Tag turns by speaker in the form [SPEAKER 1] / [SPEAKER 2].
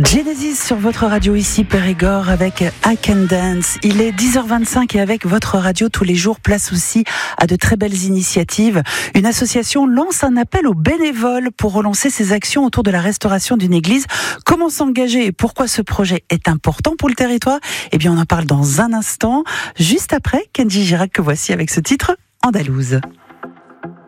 [SPEAKER 1] Genesis sur votre radio ici Périgord avec I Can Dance. Il est 10h25 et avec votre radio tous les jours, place aussi à de très belles initiatives. Une association lance un appel aux bénévoles pour relancer ses actions autour de la restauration d'une église. Comment s'engager et pourquoi ce projet est important pour le territoire? Eh bien, on en parle dans un instant, juste après Kenji Girac que voici avec ce titre Andalouse.